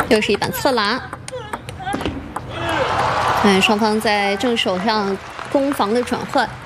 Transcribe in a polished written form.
又是一板侧拉。双方在正手上攻防的转换。